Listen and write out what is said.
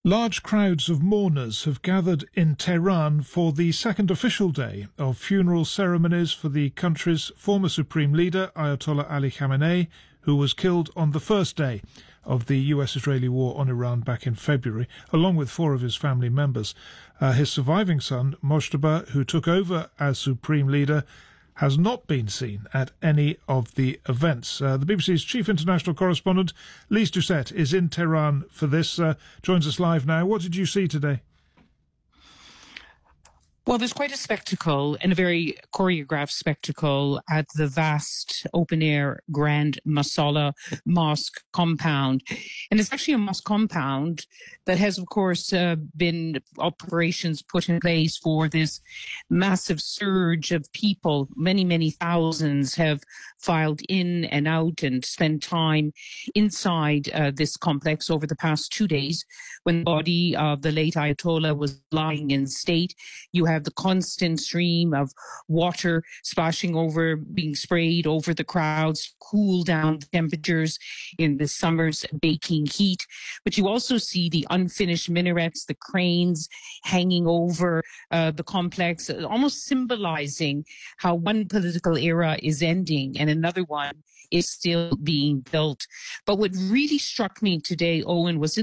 Large crowds of mourners have gathered in Tehran for the second official day of funeral ceremonies for the country's former supreme leader, Ayatollah Ali Khamenei, who was killed on the first day of the US-Israeli war on Iran back in February, along with four of his family members. His surviving son, Mojtaba, who took over as supreme leader, has not been seen at any of the events. The BBC's chief international correspondent, Lise Doucette, is in Tehran for this, joins us live now. What did you see today? Well, there's quite a spectacle, and a very choreographed spectacle, at the vast open-air Grand Masala Mosque compound. And it's actually a mosque compound that has, of course, been operations put in place for this massive surge of people. Many, many thousands have filed in and out and spent time inside this complex over the past 2 days. When the body of the late Ayatollah was lying in state, you have the constant stream of water splashing over, being sprayed over the crowds, cool down the temperatures in the summer's baking heat. But you also see the unfinished minarets, the cranes hanging over the complex, almost symbolizing how one political era is ending and another one is still being built. But what really struck me today, Owen, was